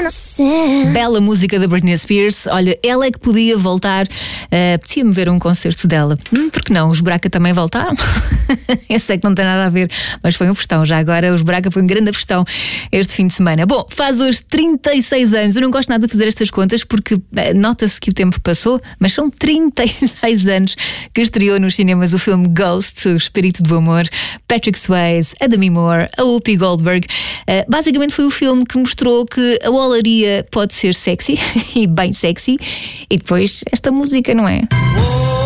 Bela música da Britney Spears. Olha, ela é que podia voltar. Apetecia-me ver um concerto dela. Porque não? Os Braca também voltaram? Eu sei que não tem nada a ver, mas foi um festão. Já agora os Braca foi um grande festão este fim de semana. Bom, faz hoje 36 anos. Eu não gosto nada de fazer estas contas porque nota-se que o tempo passou, mas são 36 anos que estreou nos cinemas o filme Ghost, o Espírito do Amor. Patrick Swayze, a Demi Moore, a Whoopi Goldberg. Basicamente foi o filme que mostrou que a olaria pode ser sexy e bem sexy. E depois esta música, não é?